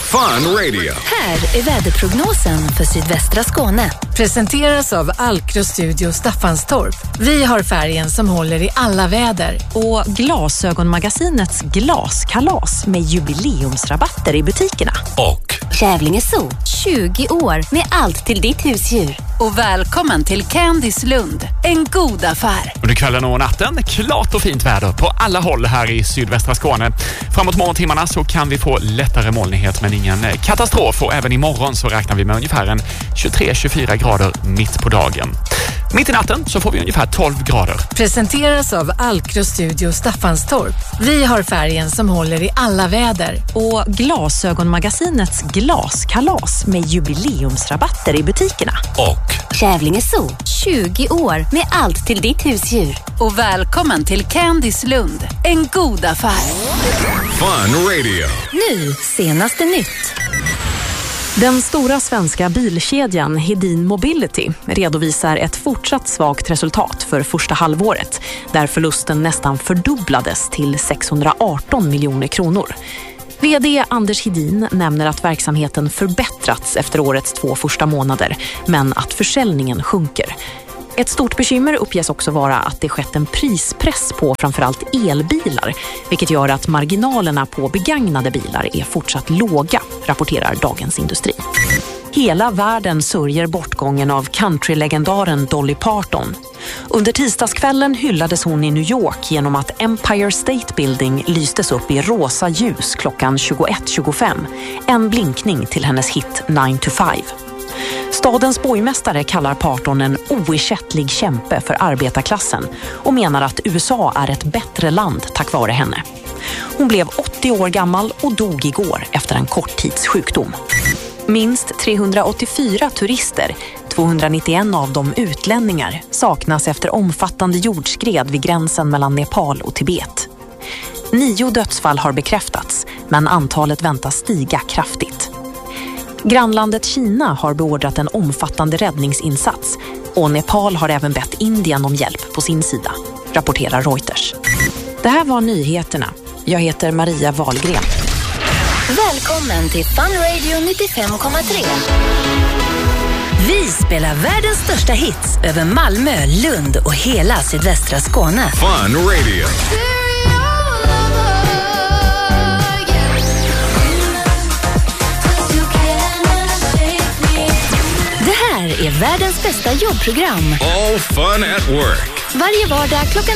Fun Radio. Här är väderprognosen för sydvästra Skåne. Presenteras av Alkro Studio Staffanstorp. Vi har färgen som håller i alla väder. Och Glasögonmagasinets glaskalas med jubileumsrabatter i butikerna. Och Kävlinge Zoo, 20 år med allt till ditt husdjur. Och välkommen till Candice Lund, en god affär. Under kvällen och natten, klart och fint väder på alla håll här i sydvästra Skåne. Framåt morgontimmarna så kan vi få lättare molnighet men ingen katastrof. Och även imorgon så räknar vi med ungefär en 23-24 grader mitt på dagen. Mitt i natten så får vi ungefär 12 grader. Presenteras av Alkro Studio Staffanstorp. Vi har färgen som håller i alla väder. Och Glasögonmagasinets glaskalas med jubileumsrabatter i butikerna. Och Kävlinge Zoo, 20 år med allt till ditt husdjur. Och välkommen till Candice Lund, en god affär. Fun Radio. Nu, senaste nytt. Den stora svenska bilkedjan Hedin Mobility redovisar ett fortsatt svagt resultat för första halvåret, där förlusten nästan fördubblades till 618 miljoner kronor. VD Anders Hedin nämner att verksamheten förbättrats efter årets 2 första månader, men att försäljningen sjunker. Ett stort bekymmer uppges också vara att det skett en prispress på framförallt elbilar, vilket gör att marginalerna på begagnade bilar är fortsatt låga, rapporterar Dagens Industri. Hela världen sörjer bortgången av countrylegendaren Dolly Parton. Under tisdagskvällen hyllades hon i New York genom att Empire State Building lystes upp i rosa ljus klockan 21:25, en blinkning till hennes hit 9 to 5. Stadens borgmästare kallar Parton en oersättlig kämpe för arbetarklassen och menar att USA är ett bättre land tack vare henne. Hon blev 80 år gammal och dog igår efter en kort tids sjukdom. Minst 384 turister, 291 av dem utlänningar, saknas efter omfattande jordskred vid gränsen mellan Nepal och Tibet. 9 dödsfall har bekräftats, men antalet väntas stiga kraftigt. Grannlandet Kina har beordrat en omfattande räddningsinsats och Nepal har även bett Indien om hjälp på sin sida, rapporterar Reuters. Det här var nyheterna. Jag heter Maria Wahlgren. Välkommen till Fun Radio 95,3. Vi spelar världens största hits över Malmö, Lund och hela sydvästra Skåne. Fun Radio. Det här är världens bästa jobbprogram. All fun at work. Varje vardag klockan